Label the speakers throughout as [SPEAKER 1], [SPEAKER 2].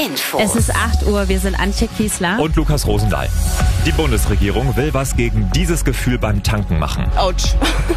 [SPEAKER 1] Info.
[SPEAKER 2] Es ist 8 Uhr, wir sind Antje Kiesler
[SPEAKER 3] und Lukas Rosendahl. Die Bundesregierung will was gegen dieses Gefühl beim Tanken machen.
[SPEAKER 4] Autsch.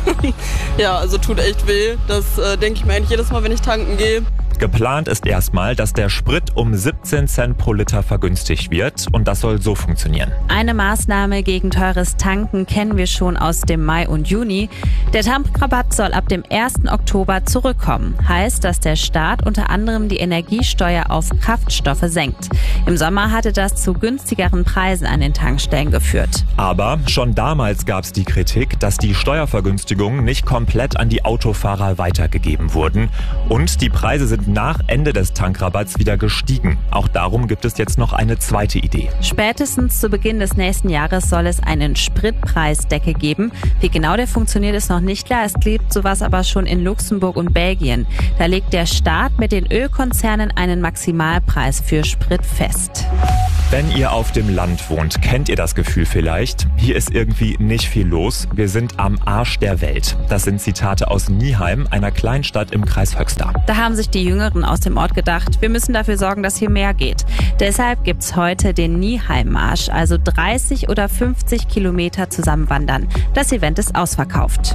[SPEAKER 4] Ja, also tut echt weh. Das denke ich mir eigentlich jedes Mal, wenn ich tanken gehe.
[SPEAKER 3] Geplant ist erstmal, dass der Sprit um 17 Cent pro Liter vergünstigt wird und das soll so funktionieren.
[SPEAKER 2] Eine Maßnahme gegen teures Tanken kennen wir schon aus dem Mai und Juni. Der Tankrabatt soll ab dem 1. Oktober zurückkommen. Heißt, dass der Staat unter anderem die Energiesteuer auf Kraftstoffe senkt. Im Sommer hatte das zu günstigeren Preisen an den Tankstellen geführt.
[SPEAKER 3] Aber schon damals gab es die Kritik, dass die Steuervergünstigungen nicht komplett an die Autofahrer weitergegeben wurden und die Preise sind nach Ende des Tankrabatts wieder gestiegen. Auch darum gibt es jetzt noch eine zweite Idee.
[SPEAKER 2] Spätestens zu Beginn des nächsten Jahres soll es einen Spritpreisdeckel geben. Wie genau der funktioniert, ist noch nicht klar. Es gibt sowas aber schon in Luxemburg und Belgien. Da legt der Staat mit den Ölkonzernen einen Maximalpreis für Sprit fest.
[SPEAKER 3] Wenn ihr auf dem Land wohnt, kennt ihr das Gefühl vielleicht? Hier ist irgendwie nicht viel los. Wir sind am Arsch der Welt. Das sind Zitate aus Nieheim, einer Kleinstadt im Kreis Höxter.
[SPEAKER 2] Da haben sich die Jüngeren aus dem Ort gedacht, wir müssen dafür sorgen, dass hier mehr geht. Deshalb gibt's heute den Nieheim-Marsch, also 30 oder 50 Kilometer zusammenwandern. Das Event ist ausverkauft.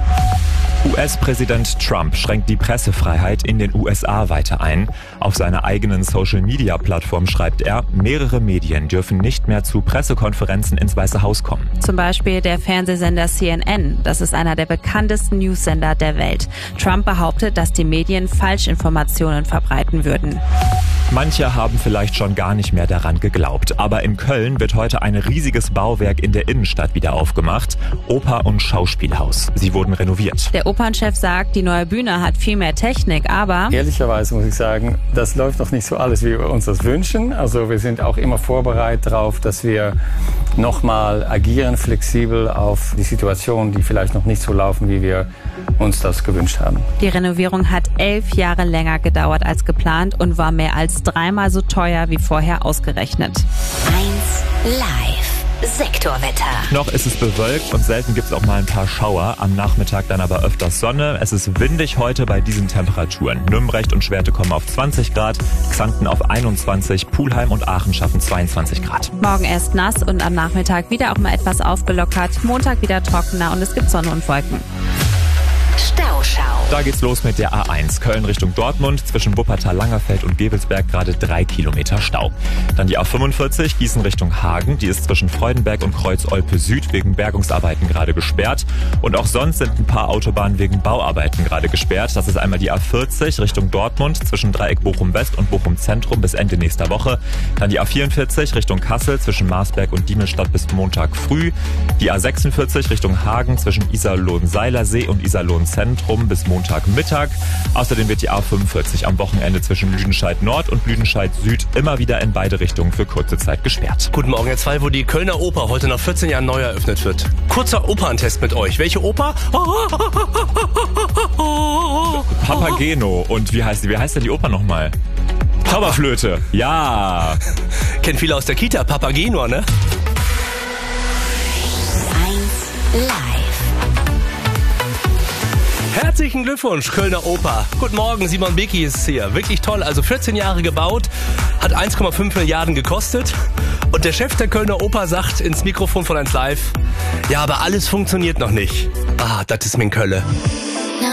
[SPEAKER 3] US-Präsident Trump schränkt die Pressefreiheit in den USA weiter ein. Auf seiner eigenen Social-Media-Plattform schreibt er, mehrere Medien dürfen nicht mehr zu Pressekonferenzen ins Weiße Haus kommen.
[SPEAKER 2] Zum Beispiel der Fernsehsender CNN. Das ist einer der bekanntesten News-Sender der Welt. Trump behauptet, dass die Medien Falschinformationen verbreiten würden.
[SPEAKER 3] Manche haben vielleicht schon gar nicht mehr daran geglaubt. Aber in Köln wird heute ein riesiges Bauwerk in der Innenstadt wieder aufgemacht. Oper- und Schauspielhaus. Sie wurden renoviert.
[SPEAKER 2] Der Opernchef sagt, die neue Bühne hat viel mehr Technik, aber...
[SPEAKER 5] Ehrlicherweise muss ich sagen, das läuft noch nicht so alles, wie wir uns das wünschen. Also wir sind auch immer vorbereitet darauf, dass wir nochmal agieren, flexibel auf die Situationen, die vielleicht noch nicht so laufen, wie wir uns das gewünscht haben.
[SPEAKER 2] Die Renovierung hat 11 Jahre länger gedauert als geplant und war mehr als 3-mal so teuer wie vorher ausgerechnet.
[SPEAKER 1] 1 Live. Sektorwetter.
[SPEAKER 3] Noch ist es bewölkt und selten gibt es auch mal ein paar Schauer. Am Nachmittag dann aber öfters Sonne. Es ist windig heute bei diesen Temperaturen. Nürnberg und Schwerte kommen auf 20 Grad, Xanten auf 21, Pulheim und Aachen schaffen 22 Grad.
[SPEAKER 2] Morgen erst nass und am Nachmittag wieder auch mal etwas aufgelockert. Montag wieder trockener und es gibt Sonne und Wolken.
[SPEAKER 1] Stauschau.
[SPEAKER 3] Da geht's los mit der A1 Köln Richtung Dortmund. Zwischen Wuppertal-Langerfeld und Gevelsberg gerade 3 Kilometer Stau. Dann die A45 Gießen Richtung Hagen. Die ist zwischen Freudenberg und Kreuz-Olpe Süd wegen Bergungsarbeiten gerade gesperrt. Und auch sonst sind ein paar Autobahnen wegen Bauarbeiten gerade gesperrt. Das ist einmal die A40 Richtung Dortmund zwischen Dreieck Bochum West und Bochum Zentrum bis Ende nächster Woche. Dann die A44 Richtung Kassel zwischen Marsberg und Diemelstadt bis Montag früh. Die A46 Richtung Hagen zwischen Iserlohn-Seilersee und Iserlohn-Zentrum bis Montagmittag. Außerdem wird die A45 am Wochenende zwischen Lüdenscheid Nord und Lüdenscheid Süd immer wieder in beide Richtungen für kurze Zeit gesperrt.
[SPEAKER 6] Guten Morgen, Herr Zwei, wo die Kölner Oper heute nach 14 Jahren neu eröffnet wird. Kurzer Operntest mit euch. Welche Oper?
[SPEAKER 3] Papageno. Und wie heißt denn die Oper nochmal? Zauberflöte. Ja.
[SPEAKER 6] Kennt viele aus der Kita. Papageno, ne?
[SPEAKER 1] 1 Live.
[SPEAKER 6] Herzlichen Glückwunsch, Kölner Oper. Guten Morgen, Simon Beki ist hier. Wirklich toll, also 14 Jahre gebaut, hat 1,5 Milliarden gekostet. Und der Chef der Kölner Oper sagt ins Mikrofon von 1 Live, ja, aber alles funktioniert noch nicht. Ah, das ist mein Kölle.